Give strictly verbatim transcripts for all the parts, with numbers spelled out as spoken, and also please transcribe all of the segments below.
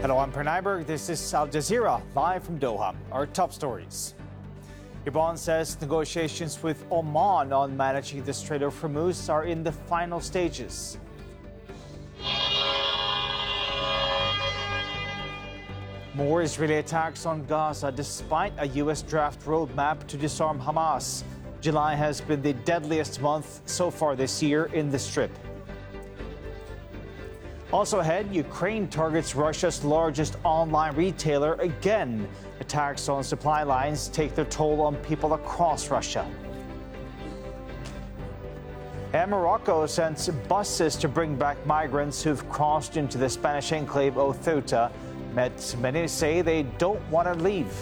Hello, I'm Per Nyberg. This is Al Jazeera, live from Doha. Our top stories. Iran says negotiations with Oman on managing the Strait of Hormuz are in the final stages. More Israeli attacks on Gaza despite a U S draft roadmap to disarm Hamas. July has been the deadliest month so far this year in the Strip. Also ahead, Ukraine targets Russia's largest online retailer again. Attacks on supply lines take their toll on people across Russia. And Morocco sends buses to bring back migrants who've crossed into the Spanish enclave of Ceuta. But many say they don't want to leave.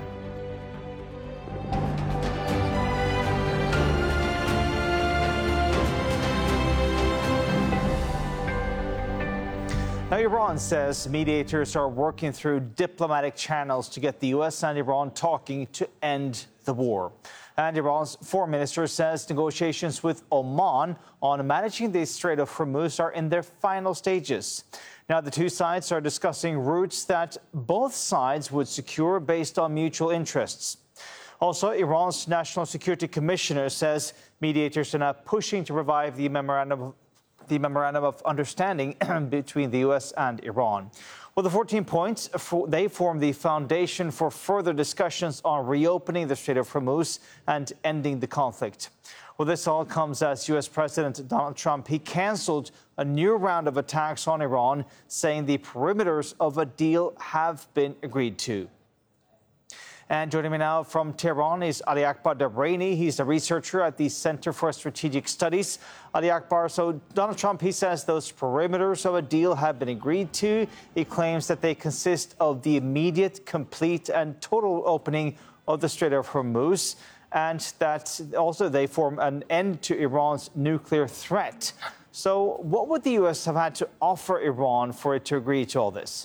Now, Iran says mediators are working through diplomatic channels to get the U S and Iran talking to end the war. And Iran's foreign minister says negotiations with Oman on managing the Strait of Hormuz are in their final stages. Now, the two sides are discussing routes that both sides would secure based on mutual interests. Also, Iran's National Security Commissioner says mediators are now pushing to revive the memorandum of the memorandum of understanding between the U S and Iran. Well, the fourteen points, they form the foundation for further discussions on reopening the Strait of Hormuz and ending the conflict. Well, this all comes as U S President Donald Trump, he canceled a new round of attacks on Iran, saying the perimeters of a deal have been agreed to. And joining me now from Tehran is Ali Akbar Dabraini. He's a researcher at the Center for Strategic Studies. Ali Akbar, so Donald Trump, he says those perimeters of a deal have been agreed to. He claims that they consist of the immediate, complete and total opening of the Strait of Hormuz, and that also they form an end to Iran's nuclear threat. So what would the U S have had to offer Iran for it to agree to all this?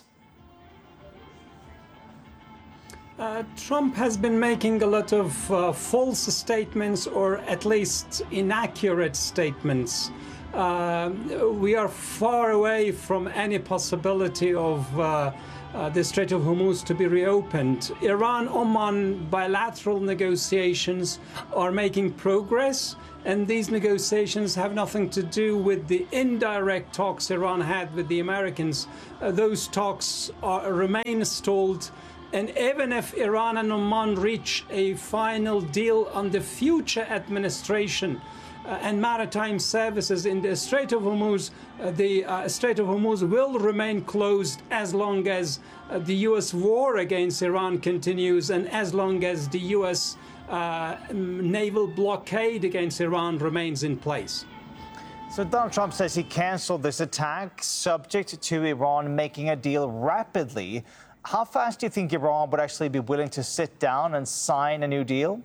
Uh, Trump has been making a lot of uh, false statements, or at least inaccurate statements. Uh, we are far away from any possibility of uh, uh, the Strait of Hormuz to be reopened. Iran-Oman bilateral negotiations are making progress, and these negotiations have nothing to do with the indirect talks Iran had with the Americans. Uh, those talks are, remain stalled. And even if Iran and Oman reach a final deal on the future administration uh, and maritime services in the Strait of Hormuz, uh, the uh, Strait of Hormuz will remain closed as long as uh, the U S war against Iran continues, and as long as the U S uh, naval blockade against Iran remains in place. So Donald Trump says he canceled this attack subject to Iran making a deal rapidly. How fast do you think Iran would actually be willing to sit down and sign a new deal?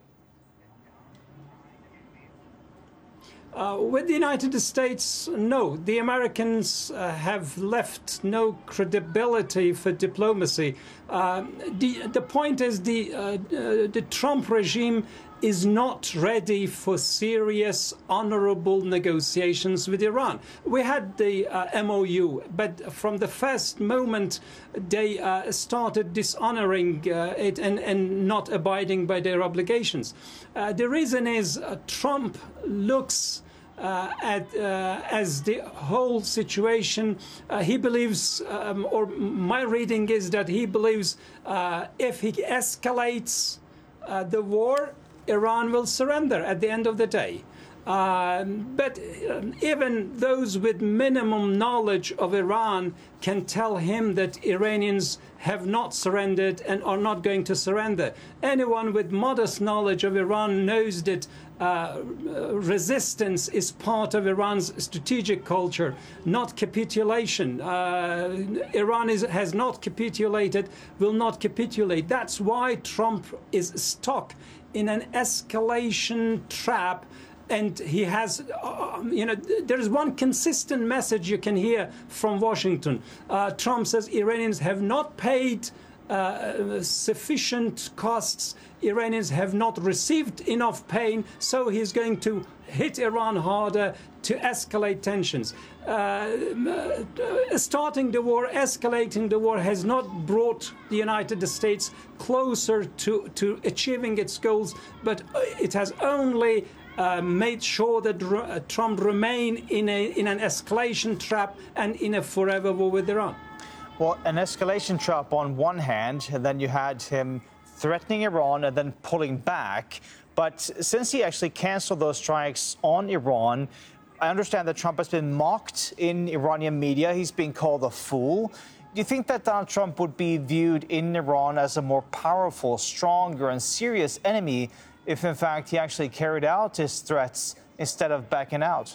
Uh, with the United States, no. The Americans uh, have left no credibility for diplomacy. Uh, the, the point is the, uh, uh, the Trump regime is not ready for serious, honorable negotiations with Iran. We had the uh, M O U, but from the first moment they uh, started dishonoring uh, it and, and not abiding by their obligations. Uh, the reason is uh, Trump looks Uh, at uh, as the whole situation, uh, he believes, um, or my reading is that he believes uh, if he escalates uh, the war, Iran will surrender at the end of the day. Uh, but uh, even those with minimum knowledge of Iran can tell him that Iranians have not surrendered and are not going to surrender. Anyone with modest knowledge of Iran knows that uh, resistance is part of Iran's strategic culture, not capitulation. Uh, Iran is, has not capitulated, will not capitulate. That's why Trump is stuck in an escalation trap. And he has, uh, you know, there is one consistent message you can hear from Washington. Uh, Trump says Iranians have not paid uh, sufficient costs. Iranians have not received enough pain, so he's going to hit Iran harder to escalate tensions. Uh, uh, starting the war, escalating the war has not brought the United States closer to, to achieving its goals, but it has only uh, made sure that uh, Trump remain in, a, in an escalation trap and in a forever war with Iran. Well, an escalation trap on one hand, and then you had him threatening Iran and then pulling back. But since he actually canceled those strikes on Iran, I understand that Trump has been mocked in Iranian media. He's been called a fool. Do you think that Donald Trump would be viewed in Iran as a more powerful, stronger and serious enemy if, in fact, he actually carried out his threats instead of backing out?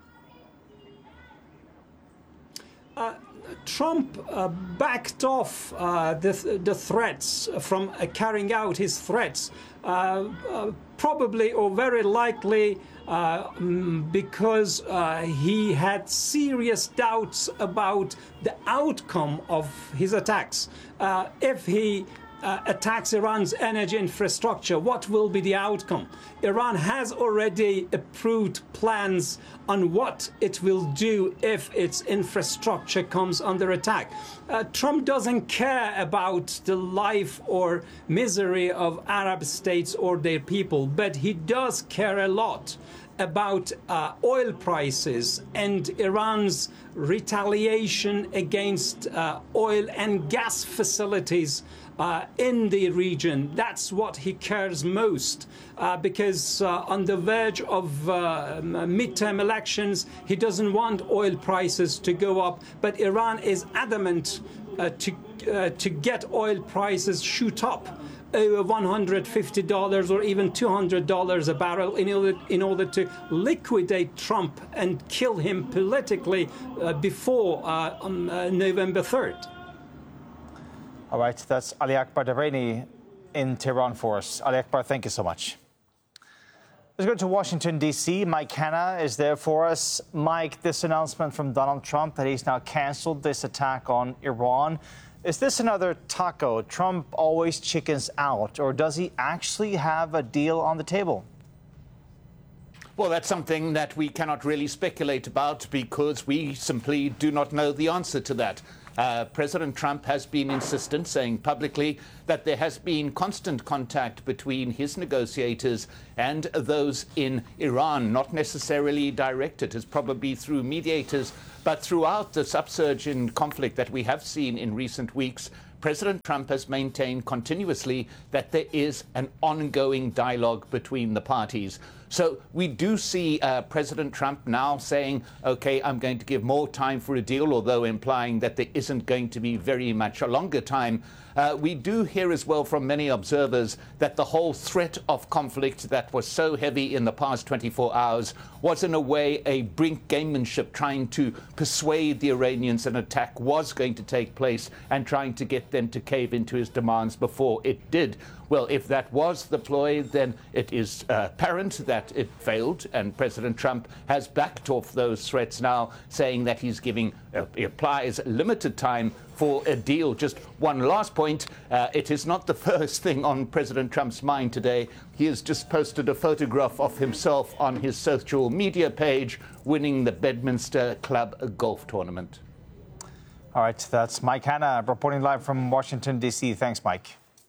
Uh, Trump uh, backed off uh, the, the threats from uh, carrying out his threats, uh, uh, probably or very likely uh, because uh, he had serious doubts about the outcome of his attacks. Uh, if he Uh, attacks Iran's energy infrastructure, what will be the outcome? Iran has already approved plans on what it will do if its infrastructure comes under attack. Uh, Trump doesn't care about the life or misery of Arab states or their people, but he does care a lot about uh, oil prices and Iran's retaliation against uh, oil and gas facilities Uh, in the region. That's what he cares most, uh, because uh, on the verge of uh, midterm elections, he doesn't want oil prices to go up, but Iran is adamant uh, to, uh, to get oil prices shoot up over one hundred fifty dollars or even two hundred dollars a barrel in order, in order to liquidate Trump and kill him politically uh, before uh, on uh, November third. All right, that's Ali Akbar Davraini in Tehran for us. Ali Akbar, thank you so much. Let's go to Washington, D C Mike Hanna is there for us. Mike, this announcement from Donald Trump that he's now canceled this attack on Iran, is this another taco? Trump always chickens out, or does he actually have a deal on the table? Well, that's something that we cannot really speculate about because we simply do not know the answer to that. Uh, President Trump has been insistent, saying publicly that there has been constant contact between his negotiators and those in Iran, not necessarily directed as probably through mediators, but throughout the upsurge in conflict that we have seen in recent weeks. President Trump has maintained continuously that there is an ongoing dialogue between the parties. So we do see uh, President Trump now saying, OK, I'm going to give more time for a deal, although implying that there isn't going to be very much a longer time. Uh, we do hear as well from many observers that the whole threat of conflict that was so heavy in the past twenty-four hours was in a way a brink gamemanship, trying to persuade the Iranians an attack was going to take place and trying to get them to cave into his demands before it did. Well, if that was the ploy, then it is uh, apparent that it failed, and President Trump has backed off those threats now, saying that he's giving, uh, he applies limited time for a deal. Just one last point, uh, it is not the first thing on President Trump's mind today. He has just posted a photograph of himself on his social media page winning the Bedminster Club golf tournament. All right, that's Mike Hanna reporting live from Washington, D C. Thanks, Mike.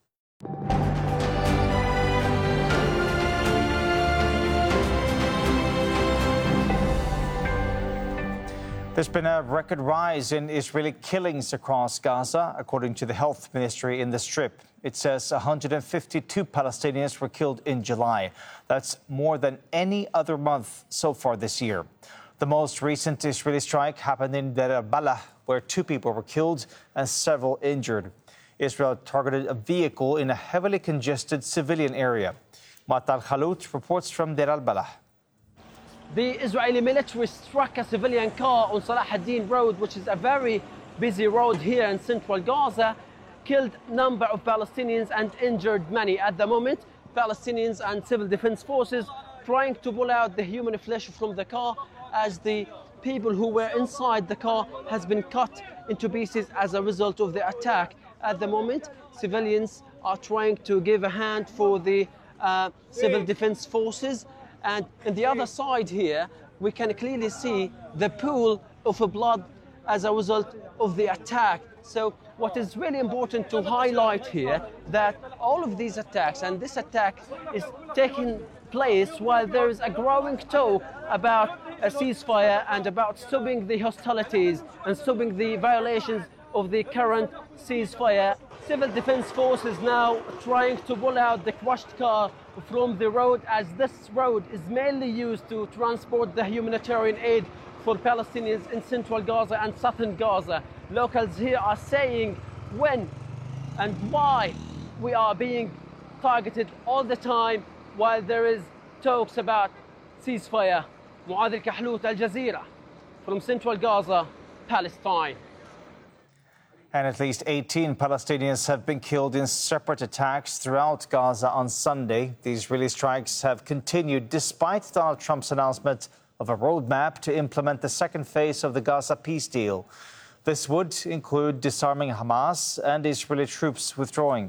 There's been a record rise in Israeli killings across Gaza, according to the health ministry in the Strip. It says one hundred fifty-two Palestinians were killed in July. That's more than any other month so far this year. The most recent Israeli strike happened in Deir al-Balah, where two people were killed and several injured. Israel targeted a vehicle in a heavily congested civilian area. Matar Khalut reports from Deir al-Balah. The Israeli military struck a civilian car on Salah ad-Din Road, which is a very busy road here in central Gaza, killed a number of Palestinians and injured many. At the moment, Palestinians and civil defense forces trying to pull out the human flesh from the car, as the people who were inside the car has been cut into pieces as a result of the attack. at the moment. Civilians are trying to give a hand for the uh, civil defense forces. And on the other side here, we can clearly see the pool of blood as a result of the attack. So what is really important to highlight here, that all of these attacks, and this attack is taking place while there is a growing talk about a ceasefire and about stopping the hostilities and stopping the violations of the current ceasefire. Civil defense forces now trying to pull out the crushed car from the road, as this road is mainly used to transport the humanitarian aid for Palestinians in central Gaza and southern Gaza. Locals here are saying when and why we are being targeted all the time while there is talks about ceasefire. Muad Al-Kahlout, Al Jazeera, from central Gaza, Palestine. And at least eighteen Palestinians have been killed in separate attacks throughout Gaza on Sunday. The Israeli strikes have continued despite Donald Trump's announcement of a roadmap to implement the second phase of the Gaza peace deal. This would include disarming Hamas and Israeli troops withdrawing.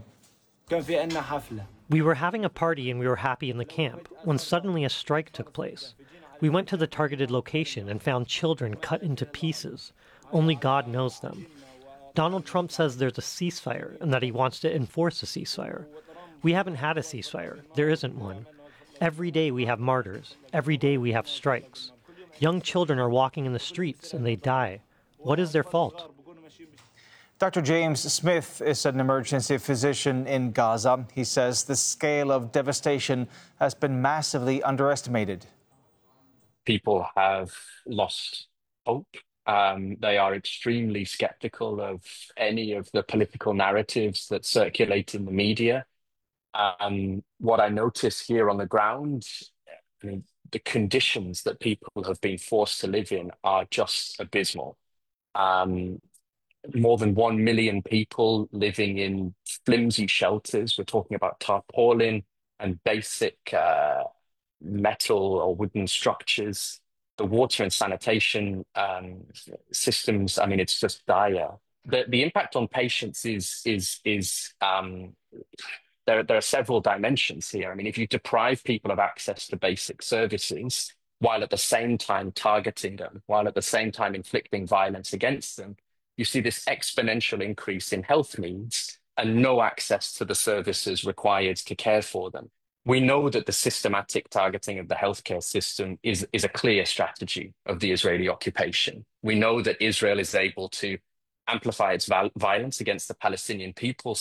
We were having a party and we were happy in the camp when suddenly a strike took place. We went to the targeted location and found children cut into pieces. Only God knows them. Donald Trump says there's a ceasefire and that he wants to enforce a ceasefire. We haven't had a ceasefire. There isn't one. Every day we have martyrs. Every day we have strikes. Young children are walking in the streets and they die. What is their fault? Doctor James Smith is an emergency physician in Gaza. He says the scale of devastation has been massively underestimated. People have lost hope. Um, they are extremely skeptical of any of the political narratives that circulate in the media. Um, what I notice here on the ground, I mean, the conditions that people have been forced to live in are just abysmal. Um, more than one million people living in flimsy shelters. We're talking about tarpaulin and basic uh, metal or wooden structures. The water and sanitation um, systems, I mean, it's just dire. The, the impact on patients is, is, is um, there, there are several dimensions here. I mean, if you deprive people of access to basic services, while at the same time targeting them, while at the same time inflicting violence against them, you see this exponential increase in health needs and no access to the services required to care for them. We know that the systematic targeting of the healthcare system is, is a clear strategy of the Israeli occupation. We know that Israel is able to amplify its violence against the Palestinian people